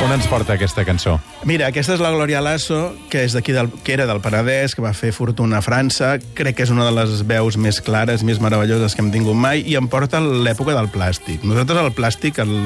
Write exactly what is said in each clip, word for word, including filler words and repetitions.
On ens porta aquesta cançó? Mira, aquesta és la Gloria Lasso, que és d'aquí del, que era del Penedès, que va fer fortuna a França. Crec que és una de les veus més clares, més meravelloses que hem tingut mai, i em porta l'època del plàstic. Nosaltres el plàstic, el,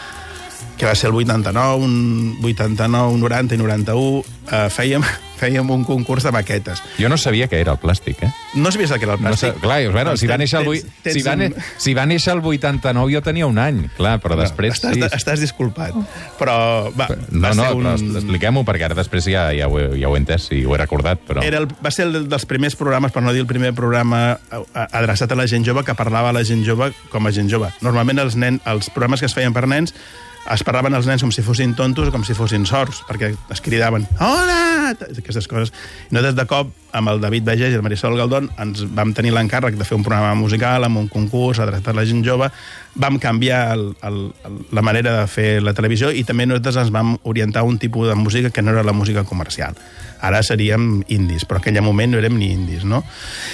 que va ser el vuitanta-nou, un vuitanta-nou, noranta i noranta-u, eh, fèiem, fèiem un concurs de maquetes. Jo no sabia què era el plàstic, eh? No sabies que era el plàstic? No, clar, bueno, si va néixer el, Tens- tens si va, ne, un- si va néixer el vuitanta-nou jo tenia un any, clar, però després... Estàs, sí. estàs disculpat. Però va, No, va no, ser un... però expliquem-ho, perquè ara després ja, ja, ho, he- ja ho he entès i ho he recordat, però... Era el, va ser el dels primers programes, per no dir el primer programa a- a- adreçat a la gent jove, que parlava a la gent jove com a gent jove. Normalment els, nen, els programes que es feien per nens es parlaven als nens com si fossin tontos o com si fossin sords, perquè es cridaven hola, aquestes coses. I nosaltres de cop, amb el David Begés i el Marisol Galdón, ens vam tenir l'encàrrec de fer un programa musical amb un concurs adreçat a la gent jove. Vam canviar el, el, el, la manera de fer la televisió i també nosaltres ens vam orientar a un tipus de música que no era la música comercial. Ara seríem indis, però en aquell moment no érem ni indis, no?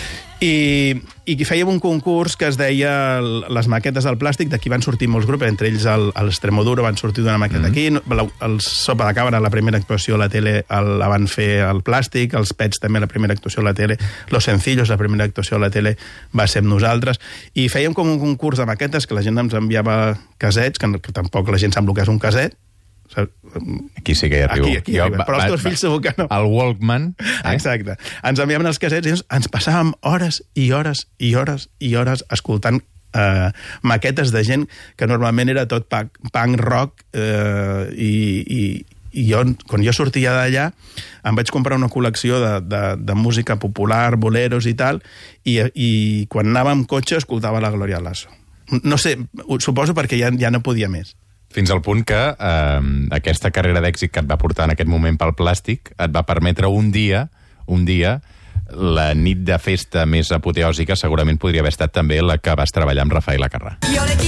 I, i fèiem un concurs que es deia el- les maquetes del plàstic, d'aquí van sortir molts grups, entre ells el, el Extremoduro van sortir d'una maqueta aquí, el, el Sopa de Cabra, la primera actuació a la tele el, la van fer al plàstic, els Pets també la primera actuació a la tele, Los Sencillos la primera actuació a la tele va ser amb nosaltres, i fèiem com un concurs de maquetes que la gent ens enviava casets, que, que tampoc la gent sap el que és un caset. Aquí sí que hi arribo. Aquí, aquí jo, arriba. Però els teus fills segur que no. El Walkman. Eh? Exacte. Ens enviaven els casets i ens, ens passàvem hores i hores i hores i hores escoltant eh, maquetes de gent que normalment era tot punk, punk rock eh, i, i, i jo, quan jo sortia d'allà em vaig comprar una col·lecció de, de, de música popular, boleros i tal, i, i quan anava amb cotxe escoltava la Gloria Lasso. No sé, suposo perquè ja, ja no podia més. Fins al punt que eh, aquesta carrera d'èxit que et va portar en aquest moment pel plàstic et va permetre un dia, un dia, la nit de festa més apoteòsica segurament podria haver estat també la que vas treballar amb Rafael Acarrà.